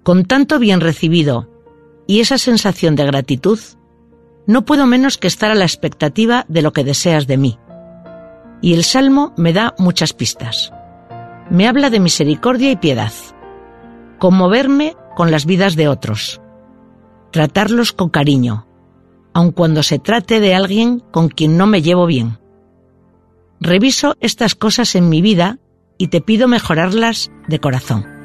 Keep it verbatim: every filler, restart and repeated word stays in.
Con tanto bien recibido y esa sensación de gratitud, no puedo menos que estar a la expectativa de lo que deseas de mí. Y el Salmo me da muchas pistas. Me habla de misericordia y piedad, conmoverme con las vidas de otros, tratarlos con cariño, aun cuando se trate de alguien con quien no me llevo bien. Reviso estas cosas en mi vida y te pido mejorarlas de corazón.